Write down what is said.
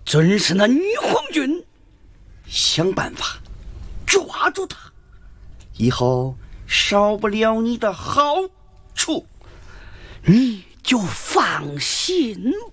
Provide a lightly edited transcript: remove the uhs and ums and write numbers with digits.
准是那女皇军，想办法抓住他，以后少不了你的好处，你就放心